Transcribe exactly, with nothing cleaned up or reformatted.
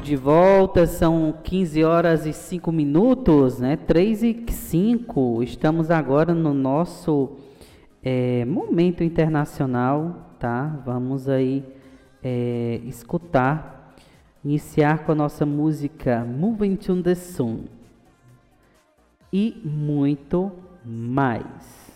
de volta, são quinze horas e cinco minutos, né? três e cinco. Estamos agora no nosso é, momento internacional, tá? Vamos aí é, escutar, iniciar com a nossa música Moving to the Sun e muito mais.